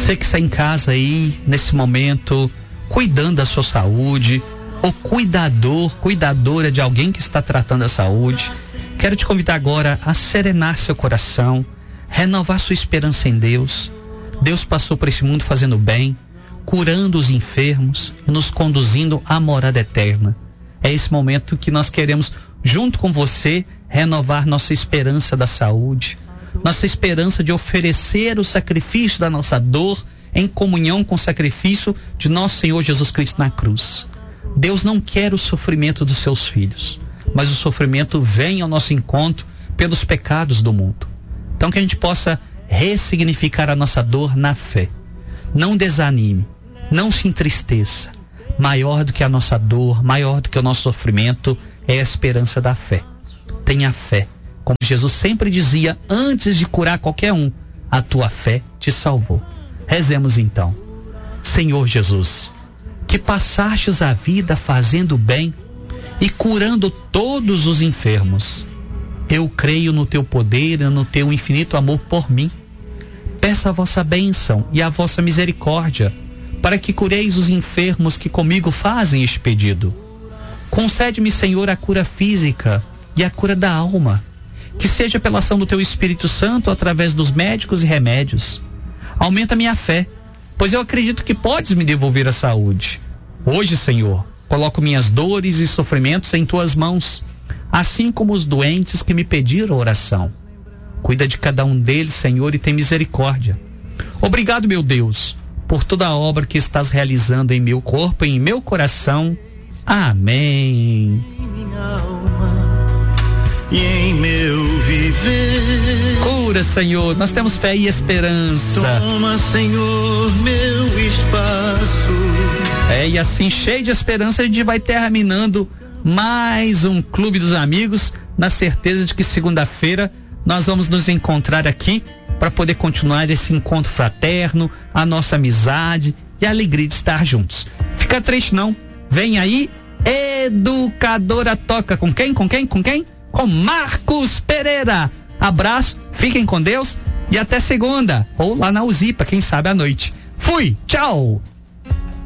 Você que está em casa aí, nesse momento, cuidando da sua saúde, ou cuidadora de alguém que está tratando a saúde, quero te convidar agora a serenar seu coração, renovar sua esperança em Deus. Deus passou por esse mundo fazendo bem, curando os enfermos e nos conduzindo à morada eterna. É esse momento que nós queremos, junto com você, renovar nossa esperança da saúde, nossa esperança de oferecer o sacrifício da nossa dor em comunhão com o sacrifício de nosso Senhor Jesus Cristo na cruz. Deus não quer o sofrimento dos seus filhos, mas o sofrimento vem ao nosso encontro pelos pecados do mundo. Então que a gente possa ressignificar a nossa dor na fé. Não desanime, não se entristeça. Maior do que a nossa dor, maior do que o nosso sofrimento é a esperança da fé. Tenha fé. Como Jesus sempre dizia antes de curar qualquer um, a tua fé te salvou. Rezemos então. Senhor Jesus, que passastes a vida fazendo bem e curando todos os enfermos, eu creio no teu poder e no teu infinito amor por mim. Peço a vossa bênção e a vossa misericórdia para que cureis os enfermos que comigo fazem este pedido. Concede-me, Senhor, a cura física e a cura da alma, que seja pela ação do teu Espírito Santo através dos médicos e remédios. Aumenta minha fé, pois eu acredito que podes me devolver a saúde. Hoje, Senhor, coloco minhas dores e sofrimentos em tuas mãos, assim como os doentes que me pediram oração. Cuida de cada um deles, Senhor, e tem misericórdia. Obrigado, meu Deus, por toda a obra que estás realizando em meu corpo e em meu coração. Amém. E em meu viver, cura, Senhor, nós temos fé e esperança. Toma, Senhor, meu espaço. E assim, cheio de esperança, a gente vai terminando mais um Clube dos Amigos, na certeza de que segunda-feira nós vamos nos encontrar aqui para poder continuar esse encontro fraterno, a nossa amizade e a alegria de estar juntos. Fica triste não, vem aí, Educadora Toca. Com quem? Com Marcos Pereira. Abraço, fiquem com Deus e até segunda, ou lá na Uzipa, quem sabe à noite. Fui, tchau!